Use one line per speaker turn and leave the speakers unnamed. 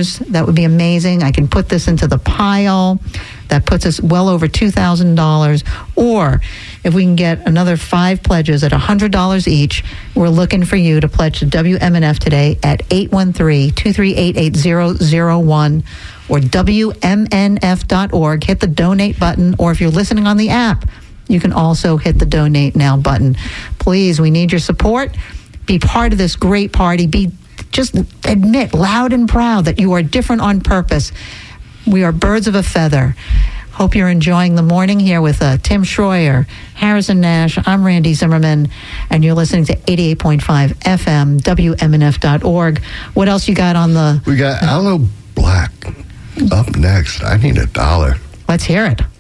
$2, that would be amazing. I can put this into the pile. That puts us well over $2,000. Or if we can get another 5 pledges at $100 each, we're looking for you to pledge to WMNF today at 813-238-8001 or WMNF.org. Hit the donate button, or if you're listening on the app, you can also hit the donate now button. Please, we need your support. Be part of this great party. Just admit loud and proud that you are different on purpose. We are birds of a feather. Hope you're enjoying the morning here with Tim Schroyer, Harrison Nash. I'm Randy Zimmerman, and you're listening to 88.5 FM, WMNF.org. What else you got on the...
We got Aloe Black up next. I need $1.
Let's hear it.